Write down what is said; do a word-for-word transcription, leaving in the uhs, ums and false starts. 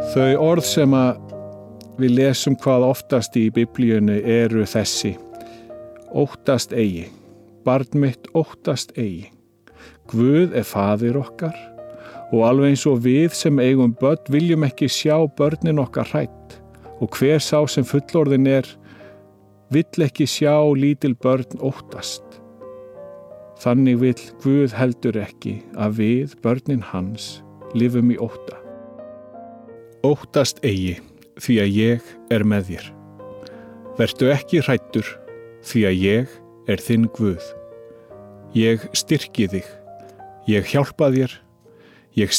Þau orð sem að við lesum hvað oftast í Biblíunni eru þessi: óttast eigi, barn mitt óttast eigi. Guð er faðir okkar og alveg eins og við sem eigum börn viljum ekki sjá börnin okkar hrædd, og hver sá sem fullorðin er vill ekki sjá lítil börn óttast. Þannig vill Guð heldur ekki að við, börnin hans, lifum í ótta. Óttast eigi, því að ég er með þér. Vertu ekki hræddur, því að ég er þinn Guð. Ég styrki þig, ég hjálpa þér,